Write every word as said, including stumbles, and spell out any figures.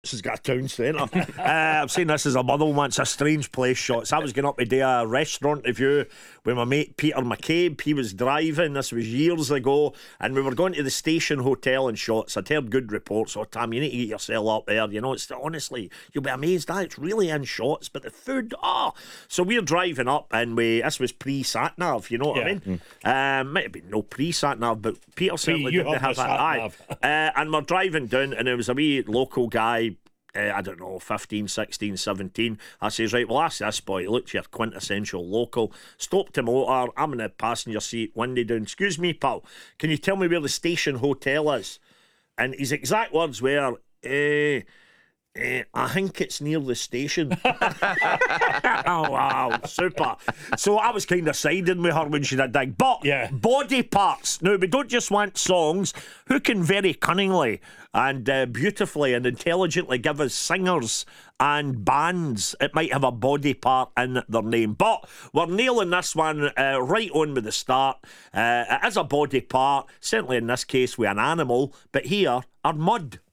This has got a town centre. uh, I've seen this as a mother one. It's a strange place, shots. I was going up to do a restaurant review with my mate Peter McCabe. He was driving. This was years ago, and we were going to the Station Hotel in Shots. I'd heard good reports. Oh, Tam, you need to get yourself up there. You know, it's honestly, you'll be amazed. Ah, it's really in Shots, but the food, oh. So we're driving up, and we this was pre-sat nav. You know what Yeah. I mean? Mm. Um, might have been no pre-sat nav, but Peter certainly you didn't have have the that. Aye. sat-nav. Uh, and we're driving down, and there was a wee local guy. Uh, I don't know, fifteen, sixteen, seventeen. I says, right, well, ask this boy. Look, you're quintessential local. Stop to motor. I'm in the passenger seat, window down. Excuse me, pal, can you tell me where the Station Hotel is? And his exact words were, eh... Uh, I think it's near the station. Oh, wow, super. So I was kind of siding with her when she did dig. But Yeah. body parts. Now, we don't just want songs. Who can very cunningly and uh, beautifully and intelligently give us singers and bands? It might have a body part in their name. But we're nailing this one uh, right on with the start. Uh, it is a body part, certainly in this case with an animal. But here are mud.